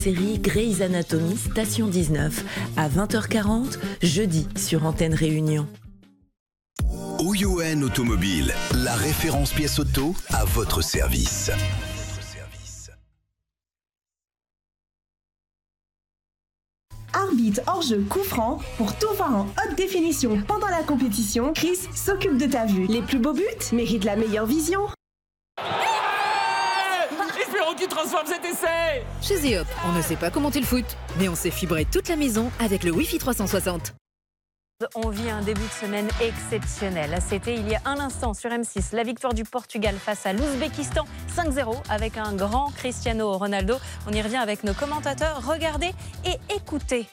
Série Grey's Anatomy, Station 19, à 20h40, jeudi sur Antenne Réunion. OUON Automobile, la référence pièce auto à votre service. Arbitre hors jeu coup franc, pour tout voir en haute définition pendant la compétition, Chris s'occupe de ta vue. Les plus beaux buts méritent la meilleure vision. Espérons qu'il transforme cet essai. Chez Zeop, on ne sait pas commenter le foot, mais on sait fibrer toute la maison avec le Wi-Fi 360. On vit un début de semaine exceptionnel. C'était il y a un instant sur M6, la victoire du Portugal face à l'Ouzbékistan 5-0 avec un grand Cristiano Ronaldo. On y revient avec nos commentateurs. Regardez et écoutez.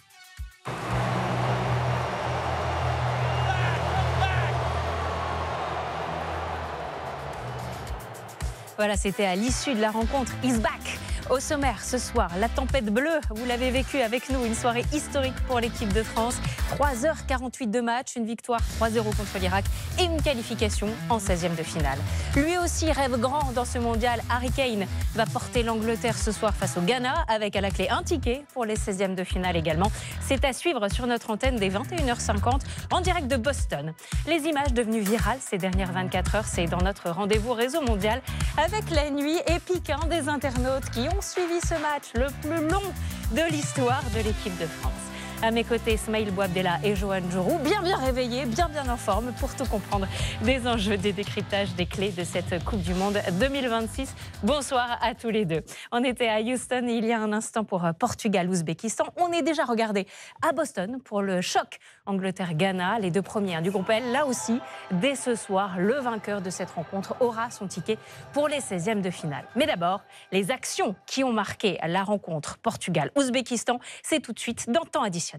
Voilà, c'était à l'issue de la rencontre. He's back. Au sommaire, ce soir, la tempête bleue, vous l'avez vécu avec nous, une soirée historique pour l'équipe de France. 3h48 de match, une victoire 3-0 contre l'Irak et une qualification en 16e de finale. Lui aussi rêve grand dans ce mondial. Harry Kane va porter l'Angleterre ce soir face au Ghana avec à la clé un ticket pour les 16e de finale également. C'est à suivre sur notre antenne dès 21h50 en direct de Boston. Les images devenues virales ces dernières 24 heures, c'est dans notre rendez-vous réseau mondial avec la nuit épique des internautes qui ont suivi ce match, le plus long de l'histoire de l'équipe de France. À mes côtés, Smaïl Bouabdella et Johan Jourou, bien réveillés, bien en forme pour tout comprendre des enjeux, des décryptages, des clés de cette Coupe du Monde 2026. Bonsoir à tous les deux. On était à Houston il y a un instant pour Portugal-Ouzbékistan. On est déjà regardé à Boston pour le choc Angleterre-Ghana, les deux premiers du groupe L. Là aussi, dès ce soir, le vainqueur de cette rencontre aura son ticket pour les 16e de finale. Mais d'abord, les actions qui ont marqué la rencontre Portugal-Ouzbékistan, c'est tout de suite dans Temps additionnel.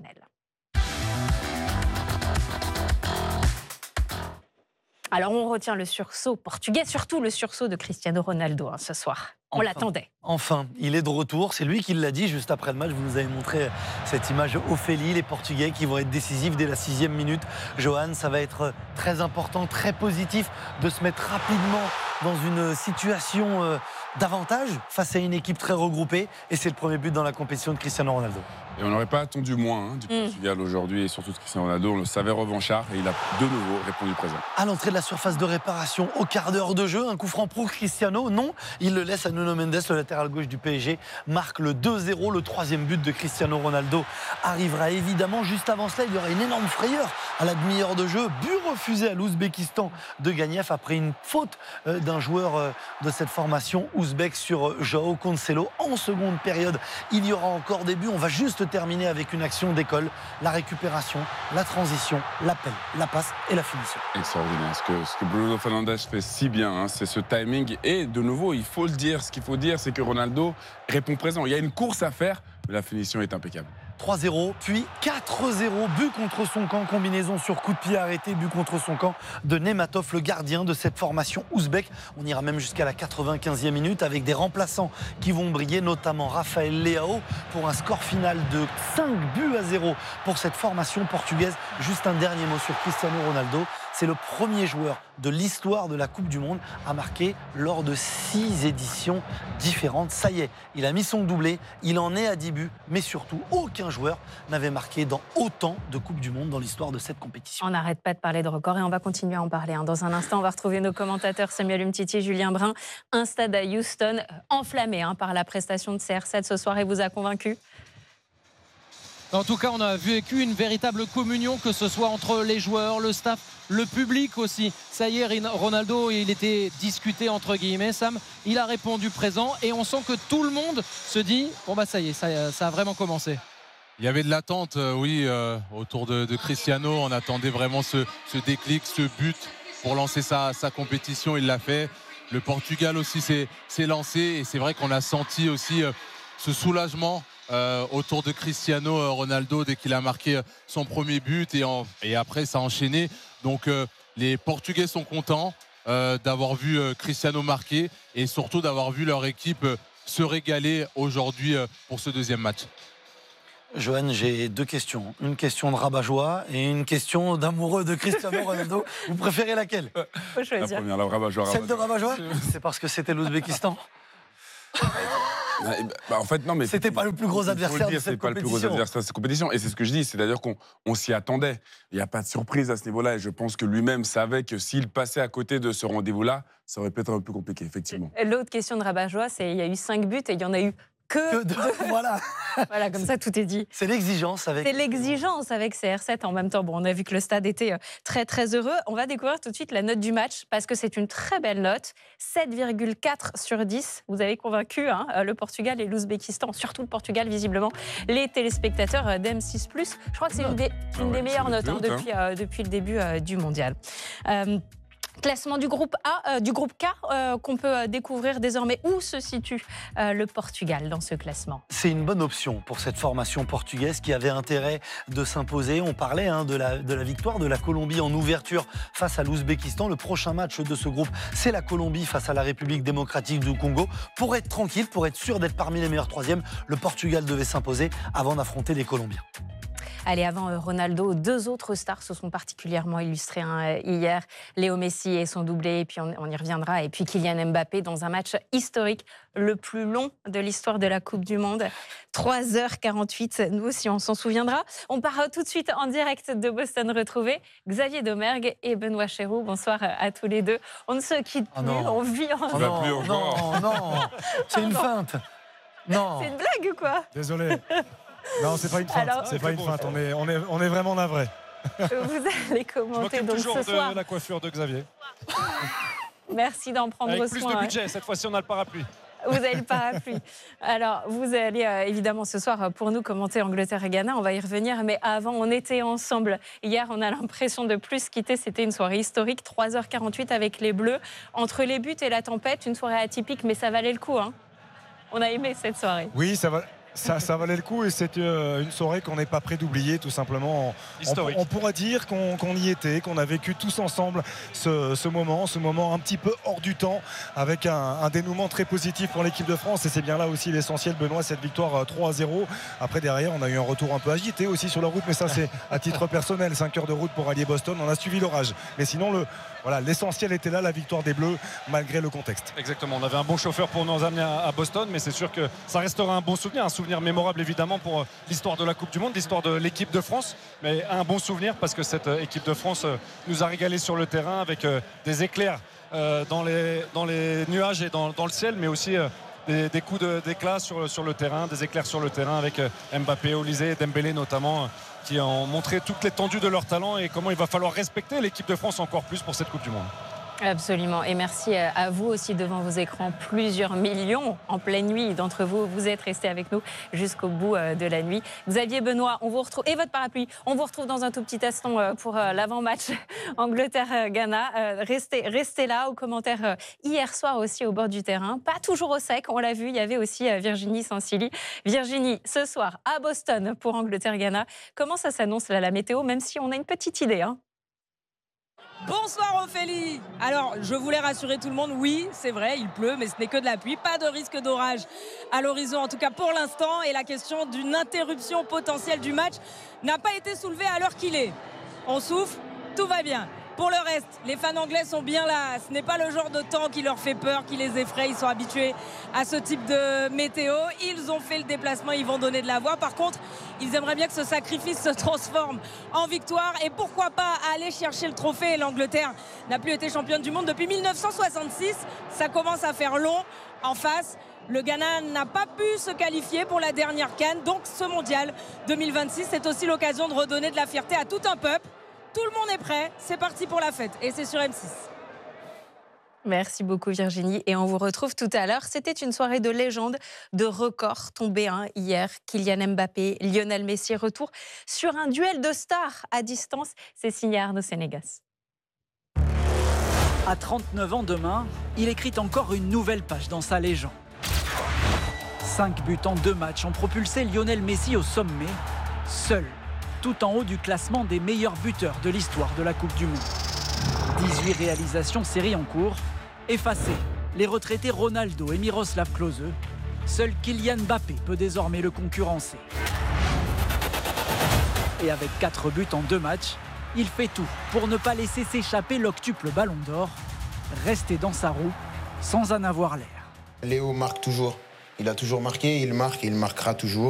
Alors on retient le sursaut portugais, surtout le sursaut de Cristiano Ronaldo ce soir. On l'attendait. Enfin, il est de retour. C'est lui qui l'a dit juste après le match. Vous nous avez montré cette image Ophélie, les Portugais qui vont être décisifs dès la 6e minute. Johan, ça va être très important, très positif de se mettre rapidement dans une situation d'avantage face à une équipe très regroupée. Et c'est le premier but dans la compétition de Cristiano Ronaldo. Et on n'aurait pas attendu moins du Portugal aujourd'hui et surtout de Cristiano Ronaldo. On le savait revanchard et il a de nouveau répondu présent. À l'entrée de la surface de réparation, au quart d'heure de jeu, un coup franc pro Cristiano. Non, il le laisse à Nuno Mendes, le latéral gauche du PSG, marque le 2-0. Le troisième but de Cristiano Ronaldo arrivera évidemment. Juste avant cela, il y aura une énorme frayeur à la demi-heure de jeu. But refusé à l'Ouzbékistan de Gagnev après une faute d'un joueur de cette formation ouzbek sur Joao Cancelo. En seconde période, il y aura encore des buts. On va juste terminer avec une action d'école, la récupération, la transition, l'appel, la passe et la finition. Extraordinaire. Ce que Bruno Fernandes fait si bien, c'est ce timing. Et de nouveau, il faut le dire, ce qu'il faut dire, c'est que Ronaldo répond présent. Il y a une course à faire, mais la finition est impeccable. 3-0, puis 4-0, but contre son camp, combinaison sur coup de pied arrêté, but contre son camp de Nematov, le gardien de cette formation ouzbek. On ira même jusqu'à la 95e minute avec des remplaçants qui vont briller, notamment Raphaël Leao, pour un score final de 5-0 pour cette formation portugaise. Juste un dernier mot sur Cristiano Ronaldo. C'est le premier joueur de l'histoire de la Coupe du Monde à marquer lors de 6 éditions différentes. Ça y est, il a mis son doublé, il en est à 10 buts, mais surtout, aucun joueur n'avait marqué dans autant de Coupes du Monde dans l'histoire de cette compétition. On n'arrête pas de parler de records et on va continuer à en parler. Dans un instant, on va retrouver nos commentateurs Samuel Umtiti, Julien Brun. Un stade à Houston enflammé par la prestation de CR7 ce soir et vous a convaincu ? En tout cas, on a vécu une véritable communion, que ce soit entre les joueurs, le staff, le public aussi. Ça y est, Ronaldo, il était discuté entre guillemets, Sam. Il a répondu présent et on sent que tout le monde se dit bon bah ça y est, ça a vraiment commencé. Il y avait de l'attente, autour de Cristiano. On attendait vraiment ce déclic, ce but pour lancer sa compétition. Il l'a fait. Le Portugal aussi s'est lancé et c'est vrai qu'on a senti aussi ce soulagement autour de Cristiano Ronaldo dès qu'il a marqué son premier but et après ça a enchaîné. Donc les Portugais sont contents d'avoir vu Cristiano marquer et surtout d'avoir vu leur équipe se régaler aujourd'hui pour ce deuxième match. Johan, j'ai deux questions. Une question de rabat-joie et une question d'amoureux de Cristiano Ronaldo. Vous préférez laquelle ? Faut choisir. La première, la rabat-joie. Celle de rabat-joie ? C'est parce que c'était l'Ouzbékistan ? En fait, non, mais c'était pas le plus gros adversaire de cette compétition. C'est pas le plus gros adversaire de cette compétition. Et c'est ce que je dis, c'est-à-dire qu'on s'y attendait. Il n'y a pas de surprise à ce niveau-là. Et je pense que lui-même savait que s'il passait à côté de ce rendez-vous-là, ça aurait pu être un peu compliqué, effectivement. L'autre question de Rabat-Joie, c'est il y a eu 5 buts et il y en a eu que deux. Voilà. Voilà, comme ça, tout est dit. C'est l'exigence avec... C'est l'exigence avec CR7 en même temps. Bon, on a vu que le stade était très, très heureux. On va découvrir tout de suite la note du match parce que c'est une très belle note. 7,4 sur 10. Vous avez convaincu le Portugal et l'Ouzbékistan, surtout le Portugal, visiblement, les téléspectateurs d'M6+. Je crois que c'est une des meilleures notes depuis le début du mondial. Classement du groupe A, du groupe K, qu'on peut découvrir désormais. Où se situe le Portugal dans ce classement? C'est une bonne option pour cette formation portugaise qui avait intérêt de s'imposer. On parlait de la victoire de la Colombie en ouverture face à l'Ouzbékistan. Le prochain match de ce groupe, c'est la Colombie face à la République démocratique du Congo. Pour être tranquille, pour être sûr d'être parmi les meilleurs troisièmes, le Portugal devait s'imposer avant d'affronter les Colombiens. Allez, avant Ronaldo, 2 autres stars se sont particulièrement illustrées hier. Léo Messi et son doublé, et puis on y reviendra. Et puis Kylian Mbappé dans un match historique, le plus long de l'histoire de la Coupe du Monde. 3h48, nous aussi on s'en souviendra. On part tout de suite en direct de Boston retrouver Xavier Domergue et Benoît Chéroux. Bonsoir à tous les deux. On ne se quitte plus, on vit ensemble. Non, c'est une feinte. Non. C'est une blague ou quoi? Désolé. Non, c'est pas une feinte. C'est pas une feinte. On est vraiment navrés. Vous allez commenter donc toujours ce soir. de la coiffure de Xavier. Merci d'en prendre soin. Avec plus de budget, cette fois-ci on a le parapluie. Vous avez le parapluie. Alors, vous allez évidemment ce soir pour nous commenter Angleterre et Ghana. On va y revenir. Mais avant, on était ensemble. Hier, on a l'impression de plus quitter. C'était une soirée historique. 3h48 avec les Bleus. Entre les buts et la tempête, une soirée atypique, mais ça valait le coup. On a aimé cette soirée. Oui, ça va. Ça valait le coup et c'est une soirée qu'on n'est pas prêt d'oublier tout simplement. On pourra dire qu'on y était, qu'on a vécu tous ensemble ce moment un petit peu hors du temps avec un dénouement très positif pour l'équipe de France et c'est bien là aussi l'essentiel, Benoît, cette victoire 3-0. Après derrière on a eu un retour un peu agité aussi sur la route, mais ça c'est à titre personnel, 5 heures de route pour allier Boston, on a suivi l'orage, mais sinon l'essentiel était là, la victoire des Bleus malgré le contexte. Exactement, on avait un bon chauffeur pour nous amener à Boston, mais c'est sûr que ça restera un bon souvenir, un souvenir mémorable évidemment pour l'histoire de la Coupe du Monde, l'histoire de l'équipe de France, mais un bon souvenir parce que cette équipe de France nous a régalé sur le terrain avec des éclairs dans les nuages et dans le ciel, mais aussi des coups d'éclat sur le terrain, des éclairs sur le terrain avec Mbappé, Olise et Dembélé notamment, qui ont montré toute l'étendue de leur talent et comment il va falloir respecter l'équipe de France encore plus pour cette Coupe du Monde. Absolument. Et merci à vous aussi devant vos écrans. Plusieurs millions en pleine nuit d'entre vous. Vous êtes restés avec nous jusqu'au bout de la nuit. Xavier, Benoît, on vous retrouve. Et votre parapluie. On vous retrouve dans un tout petit instant pour l'avant-match Angleterre-Ghana. Restez là aux commentaires hier soir aussi au bord du terrain. Pas toujours au sec, on l'a vu. Il y avait aussi Virginie Sansili. Virginie, ce soir à Boston pour Angleterre-Ghana. Comment ça s'annonce là, la météo, même si on a une petite idée, Bonsoir Ophélie. Alors je voulais rassurer tout le monde, oui c'est vrai il pleut mais ce n'est que de la pluie, pas de risque d'orage à l'horizon en tout cas pour l'instant, et la question d'une interruption potentielle du match n'a pas été soulevée à l'heure qu'il est. On souffle, tout va bien. Pour le reste, les fans anglais sont bien là. Ce n'est pas le genre de temps qui leur fait peur, qui les effraie. Ils sont habitués à ce type de météo. Ils ont fait le déplacement, ils vont donner de la voix. Par contre, ils aimeraient bien que ce sacrifice se transforme en victoire. Et pourquoi pas aller chercher le trophée. L'Angleterre n'a plus été championne du monde depuis 1966. Ça commence à faire long en face. Le Ghana n'a pas pu se qualifier pour la dernière CAN. Donc ce mondial 2026, c'est aussi l'occasion de redonner de la fierté à tout un peuple. Tout le monde est prêt, c'est parti pour la fête et c'est sur M6. Merci beaucoup Virginie et on vous retrouve tout à l'heure. C'était une soirée de légende, de record tombé hier. Kylian Mbappé, Lionel Messi, retour sur un duel de stars à distance. C'est signé Arnaud Sénégas. À 39 ans demain, il écrit encore une nouvelle page dans sa légende. 5 buts en 2 matchs ont propulsé Lionel Messi au sommet, seul, tout en haut du classement des meilleurs buteurs de l'histoire de la Coupe du Monde. 18 réalisations séries en cours, effacées les retraités Ronaldo et Miroslav Klose. Seul Kylian Mbappé peut désormais le concurrencer. Et avec 4 buts en 2 matchs, il fait tout pour ne pas laisser s'échapper l'octuple Ballon d'Or, rester dans sa roue sans en avoir l'air. Léo marque toujours. Il a toujours marqué, il marque et il marquera toujours.